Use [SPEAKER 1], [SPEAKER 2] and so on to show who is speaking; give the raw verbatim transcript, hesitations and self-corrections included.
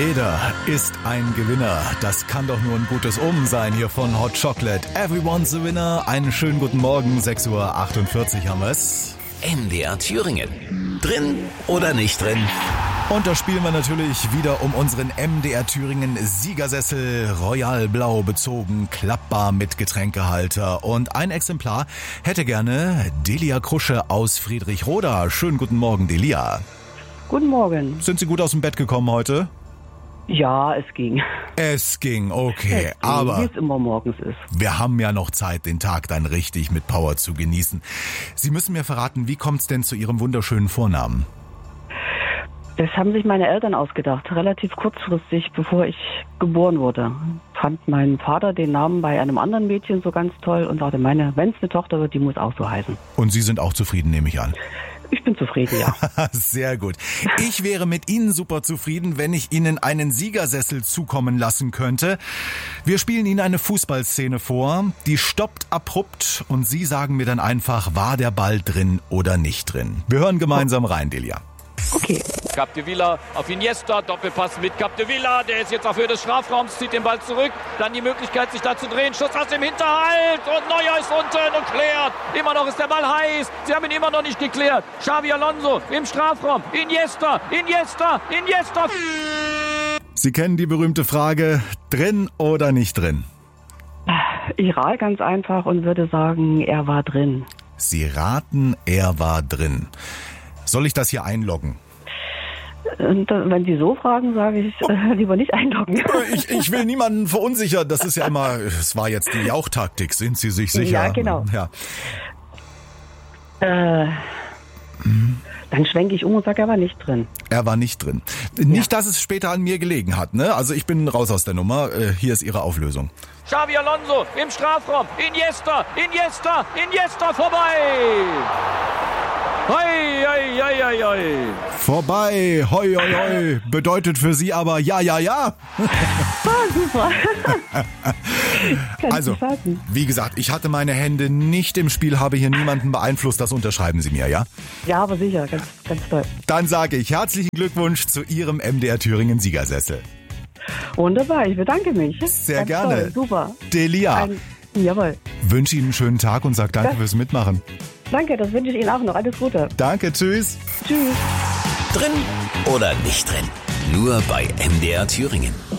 [SPEAKER 1] Jeder ist ein Gewinner. Das kann doch nur ein gutes Omen sein hier von Hot Chocolate. Everyone's a winner. Einen schönen guten Morgen. sechs Uhr achtundvierzig haben wir es.
[SPEAKER 2] M D R Thüringen. Drin oder nicht drin?
[SPEAKER 1] Und da spielen wir natürlich wieder um unseren M D R Thüringen Siegersessel, Royal Blau bezogen, klappbar mit Getränkehalter. Und ein Exemplar hätte gerne Delia Krusche aus Friedrichroda. Schönen guten Morgen, Delia.
[SPEAKER 3] Guten Morgen.
[SPEAKER 1] Sind Sie gut aus dem Bett gekommen heute?
[SPEAKER 3] Ja, es ging.
[SPEAKER 1] Es ging, okay.
[SPEAKER 3] Es ging,
[SPEAKER 1] Aber
[SPEAKER 3] wie es immer morgens ist.
[SPEAKER 1] wir haben ja noch Zeit, den Tag dann richtig mit Power zu genießen. Sie müssen mir verraten, wie kommt's denn zu Ihrem wunderschönen Vornamen?
[SPEAKER 3] Das haben sich meine Eltern ausgedacht, relativ kurzfristig, bevor ich geboren wurde. Fand mein Vater den Namen bei einem anderen Mädchen so ganz toll und sagte, meine, wenn es eine Tochter wird, die muss auch so heißen.
[SPEAKER 1] Und Sie sind auch zufrieden, nehme ich an.
[SPEAKER 3] Ich bin zufrieden, ja.
[SPEAKER 1] Sehr gut. Ich wäre mit Ihnen super zufrieden, wenn ich Ihnen einen Siegersessel zukommen lassen könnte. Wir spielen Ihnen eine Fußballszene vor, die stoppt abrupt und Sie sagen mir dann einfach, war der Ball drin oder nicht drin. Wir hören gemeinsam rein, Delia.
[SPEAKER 3] Okay.
[SPEAKER 4] Capdevila auf Iniesta, Doppelpass mit Capdevila, der ist jetzt auf Höhe des Strafraums, zieht den Ball zurück, dann die Möglichkeit sich da zu drehen, Schuss aus dem Hinterhalt und Neuer ist unten und klärt, immer noch ist der Ball heiß, sie haben ihn immer noch nicht geklärt, Xavi Alonso im Strafraum, Iniesta, Iniesta, Iniesta.
[SPEAKER 1] Sie kennen die berühmte Frage, drin oder nicht drin?
[SPEAKER 3] Ich rate ganz einfach und würde sagen, er war drin.
[SPEAKER 1] Sie raten, er war drin. Soll ich das hier einloggen?
[SPEAKER 3] Und wenn Sie so fragen, sage ich äh, lieber nicht einloggen.
[SPEAKER 1] Ich, ich will niemanden verunsichern. Das ist ja immer, es war jetzt die Jauchtaktik. Sind Sie sich sicher?
[SPEAKER 3] Ja, genau.
[SPEAKER 1] Ja.
[SPEAKER 3] Äh, hm. Dann schwenke ich um und sage, er war nicht drin.
[SPEAKER 1] Er war nicht drin. Nicht, ja. Dass es später an mir gelegen hat, ne? Also ich bin raus aus der Nummer. Hier ist Ihre Auflösung.
[SPEAKER 4] Xavi Alonso im Strafraum. Iniesta, Iniesta, Iniesta vorbei. Hoi, hoi, hoi, hoi, hoi.
[SPEAKER 1] Vorbei, hoi, hoi, hoi, bedeutet für Sie aber ja, ja, ja.
[SPEAKER 3] Ah, super.
[SPEAKER 1] Also, wie gesagt, ich hatte meine Hände nicht im Spiel, habe hier niemanden beeinflusst, das unterschreiben Sie mir, ja?
[SPEAKER 3] Ja, aber sicher, ganz, ganz toll.
[SPEAKER 1] Dann sage ich herzlichen Glückwunsch zu Ihrem M D R Thüringen Siegersessel.
[SPEAKER 3] Wunderbar, ich bedanke mich.
[SPEAKER 1] Sehr
[SPEAKER 3] ganz
[SPEAKER 1] gerne.
[SPEAKER 3] Toll, super.
[SPEAKER 1] Delia.
[SPEAKER 3] Ein, jawohl.
[SPEAKER 1] Wünsche Ihnen einen schönen Tag und sage danke
[SPEAKER 3] das,
[SPEAKER 1] fürs Mitmachen.
[SPEAKER 3] Danke, das wünsche ich Ihnen auch noch. Alles Gute.
[SPEAKER 1] Danke, tschüss.
[SPEAKER 3] Tschüss.
[SPEAKER 2] Drin oder nicht drin? Nur bei M D R Thüringen.